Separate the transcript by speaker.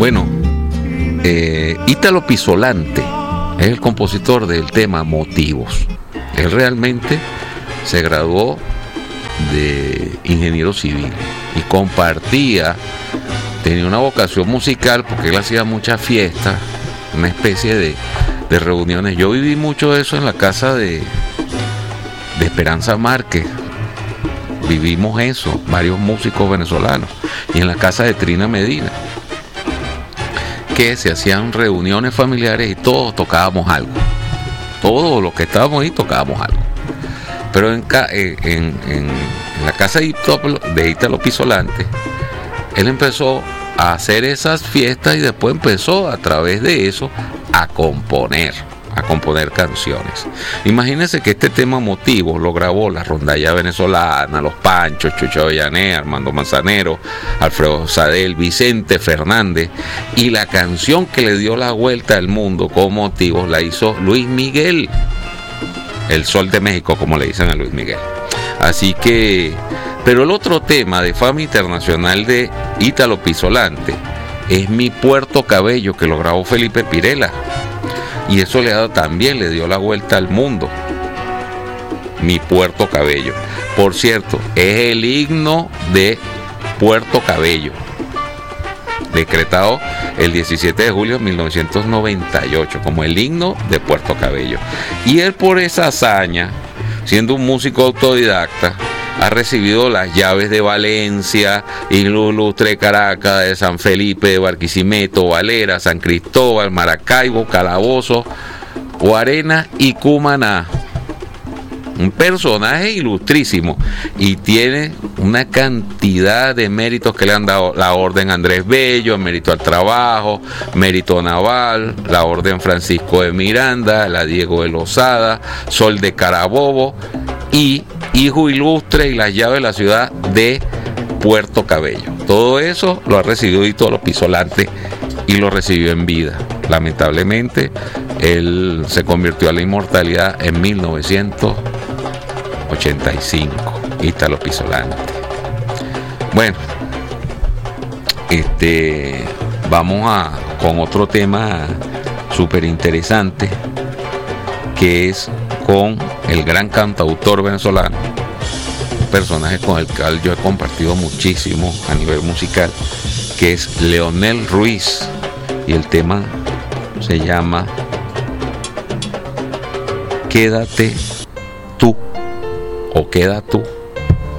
Speaker 1: Bueno, Ítalo Pisolante es el compositor del tema Motivos. Él realmente se graduó de ingeniero civil y tenía una vocación musical porque él hacía muchas fiestas, una especie de reuniones. Yo viví mucho de eso en la casa de Esperanza Márquez. Vivimos eso, varios músicos venezolanos, y en la casa de Trina Medina, que se hacían reuniones familiares y todos tocábamos algo. Todos los que estábamos ahí tocábamos algo. Pero en la casa de Ítalo Pisolante, él empezó a hacer esas fiestas y después empezó a través de eso a componer canciones. Imagínense que este tema Motivos lo grabó la Rondalla Venezolana, Los Panchos, Chucho Avellané, Armando Manzanero, Alfredo Sadel, Vicente Fernández, y la canción que le dio la vuelta al mundo con Motivos la hizo Luis Miguel, el Sol de México, como le dicen a Luis Miguel. Así que, pero el otro tema de fama internacional de Ítalo Pisolante es Mi Puerto Cabello, que lo grabó Felipe Pirela, y eso también le dio la vuelta al mundo. Mi Puerto Cabello, por cierto, es el himno de Puerto Cabello, decretado el 17 de julio de 1998 como el himno de Puerto Cabello. Y él, por esa hazaña, siendo un músico autodidacta, ha recibido las llaves de Valencia, Ilustre de Caracas, de San Felipe, de Barquisimeto, Valera, San Cristóbal, Maracaibo, Calabozo, Guarena y Cumaná. Un personaje ilustrísimo, y tiene una cantidad de méritos que le han dado: la Orden Andrés Bello, mérito al trabajo, mérito naval, la Orden Francisco de Miranda, la Diego de Lozada, Sol de Carabobo y Hijo Ilustre y las llaves de la ciudad de Puerto Cabello. Todo eso lo ha recibido Ítalo Pisolante, y lo recibió en vida. Lamentablemente, él se convirtió a la inmortalidad en 1985, Ítalo Pisolante. Bueno, vamos con otro tema súper interesante, que es con el gran cantautor venezolano, un personaje con el cual yo he compartido muchísimo a nivel musical, que es Leonel Ruiz, y el tema se llama Quédate tú, o Queda tú.